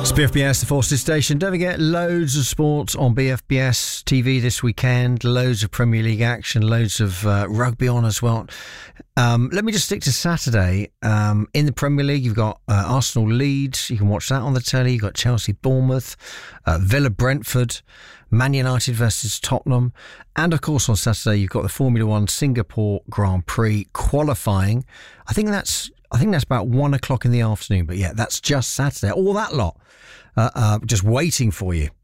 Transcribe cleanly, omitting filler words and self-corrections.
It's BFBS, the Forces Station. Don't forget, loads of sports on BFBS TV this weekend. Loads of Premier League action, loads of rugby on as well. Let me just stick to Saturday. In the Premier League, you've got Arsenal Leeds. You can watch that on the telly. You've got Chelsea Bournemouth, Villa Brentford, Man United versus Tottenham. And of course, on Saturday, you've got the Formula One Singapore Grand Prix qualifying. I think that's about 1 o'clock in the afternoon. But yeah, that's just Saturday. All that lot just waiting for you.